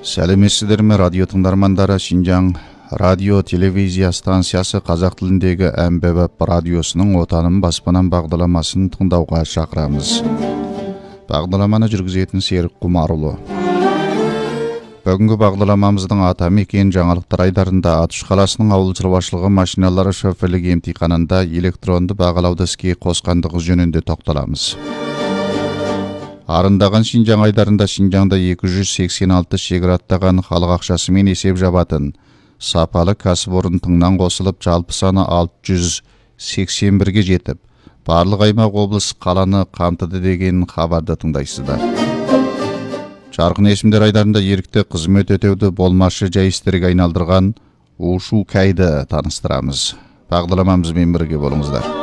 Сәлеметсіздер ме радио тыңдармандары? Шинжаң радио телевизия станциясы қазақ тіліндегі әмбебап радиосының отаным баспанам бағдарламасын тыңдауға шақырамыз. Бағдарламаны жүргізетін Серік Құмарұлы. Бүгінгі бағдарламамыздың атамекен жаңалықтар айдарында Атыш қаласының ауыл шаруашылығы машиналары шоферлік емтиханында электронды бағалауды іске қосқандығы жөнінде тоқталамыз. Арындаған Шинжаң айдарында Шинжаңда 286 шекараттаған халық ақшасымен есеп жабатын сапалы кәсіпорын тыңнан қосылып, жалпы саны 681-ге жетіп, барлық аймақ облыс қаланы қамтыды деген хабарды тыңдайсыздар. Жарқын есімдер айдарында ерікті қызмет өтеуді болмашы жайыстерге айналдырған Ушу Кайды таныстырамыз. Бағдарламамызбен бірге болыңыздар.